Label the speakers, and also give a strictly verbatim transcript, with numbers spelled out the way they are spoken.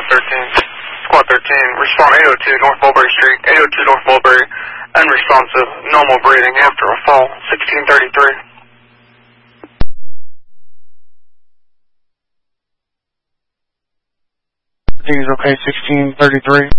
Speaker 1: thirteen. Squad thirteen, respond eight oh two North Mulberry Street, eight oh two North Mulberry, unresponsive, normal breathing after a fall, sixteen thirty-three.
Speaker 2: Everything's okay, sixteen thirty-three.